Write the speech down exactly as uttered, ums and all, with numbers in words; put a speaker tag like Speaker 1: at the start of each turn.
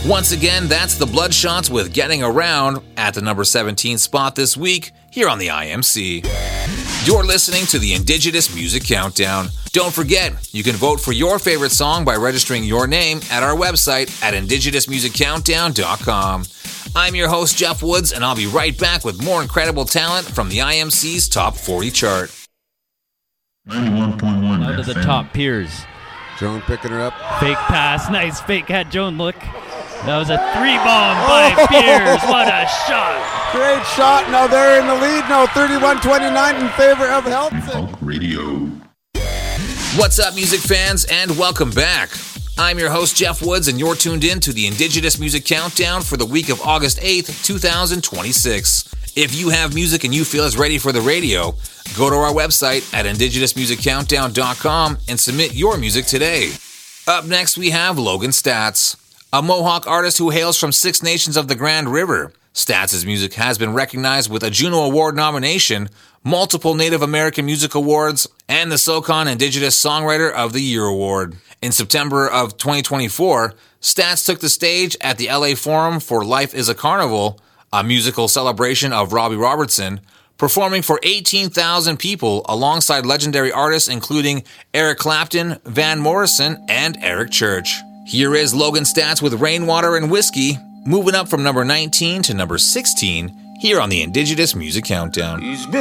Speaker 1: Once again, that's the Bloodshots with Getting Around at the number seventeen spot this week here on the I M C. You're listening to the Indigenous Music Countdown. Don't forget, you can vote for your favorite song by registering your name at our website at indigenous music countdown dot com. I'm your host, Jeff Woods, and I'll be right back with more incredible talent from the I M C's Top forty chart.
Speaker 2: ninety-one point one.
Speaker 3: Out of the top peers.
Speaker 4: Joan picking her up.
Speaker 3: Fake pass. Nice fake. Had Joan look. That was a three bomb by oh. Piers. What a shot.
Speaker 4: Great shot. Now they're in the lead now. thirty-one twenty-nine in favor of Helton.
Speaker 2: Talk Radio.
Speaker 1: What's up, music fans, and welcome back. I'm your host, Jeff Woods, and you're tuned in to the Indigenous Music Countdown for the week of August eighth, twenty twenty-six. If you have music and you feel it's ready for the radio, go to our website at indigenous music countdown dot com and submit your music today. Up next, we have Logan Staats, a Mohawk artist who hails from Six Nations of the Grand River. Staats' music has been recognized with a Juno Award nomination, multiple Native American Music Awards, and the SoCon Indigenous Songwriter of the Year Award. In September of twenty twenty-four, Staats took the stage at the L A Forum for Life is a Carnival, a musical celebration of Robbie Robertson, performing for eighteen thousand people alongside legendary artists including Eric Clapton, Van Morrison, and Eric Church. Here is Logan Staats with Rainwater and Whiskey, moving up from number nineteen to number sixteen here on the Indigenous Music Countdown.